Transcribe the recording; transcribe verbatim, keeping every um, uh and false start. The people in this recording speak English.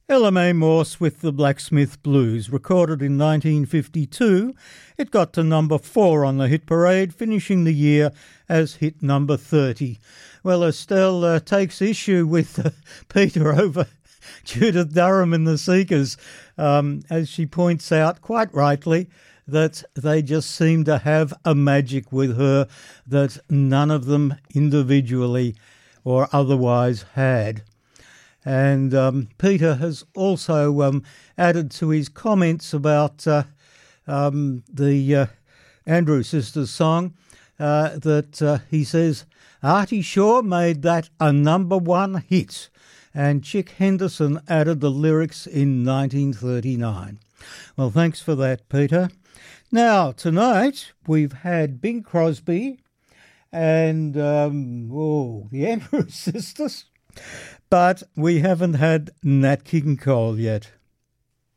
Ella Mae Morse with the Blacksmith Blues, recorded in nineteen fifty-two. It got to number four on the hit parade, finishing the year as hit number thirty. Well, Estelle uh, takes issue with uh, Peter over Judith Durham and the Seekers, um, as she points out, quite rightly, that they just seem to have a magic with her that none of them individually or otherwise had. And um, Peter has also um, added to his comments about uh, um, the uh, Andrew Sisters song uh, that uh, he says, Artie Shaw made that a number one hit. And Chick Henderson added the lyrics in nineteen thirty-nine. Well, thanks for that, Peter. Now, tonight we've had Bing Crosby and um, oh, the Andrews Sisters, but we haven't had Nat King Cole yet.